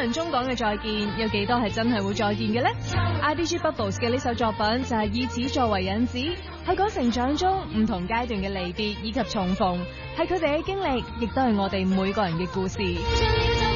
人中講嘅再見，有幾多係真係會再見嘅呢？ IDG Bubbles 嘅呢首作品就係以此作為引子，去講成長中唔同階段嘅離別以及重逢，係佢哋嘅經歷，亦都係我哋每個人嘅故事。